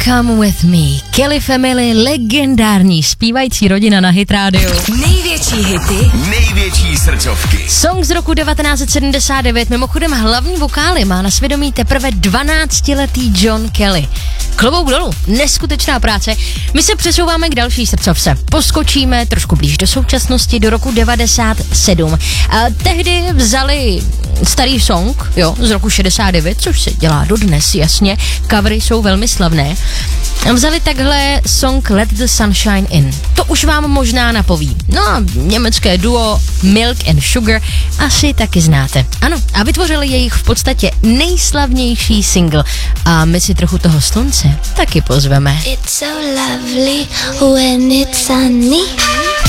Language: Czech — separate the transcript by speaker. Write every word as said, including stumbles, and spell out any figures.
Speaker 1: Come With Me. Kelly Family, legendární zpívající rodina na Hit Radio.
Speaker 2: Největší hity,
Speaker 3: největší srdcovky.
Speaker 1: Song z roku devatenáct set sedmdesát devět, mimochodem hlavní vokály má na svědomí teprve dvanáctiletý John Kelly. Klobouk dolů, neskutečná práce. My se přesouváme k další srdcovce. Poskočíme trošku blíž do současnosti, do roku devadesát sedm. A tehdy vzali starý song, jo, z roku šedesát devět, což se dělá dodnes, jasně. Covery jsou velmi slavné. A vzali takhle song Let the Sunshine In. To už vám možná napoví. No a německé duo Milk and Sugar asi taky znáte. Ano, a vytvořili jejich v podstatě nejslavnější single. A my si trochu toho slunce taky pozveme.
Speaker 4: It's so lovely when it's sunny.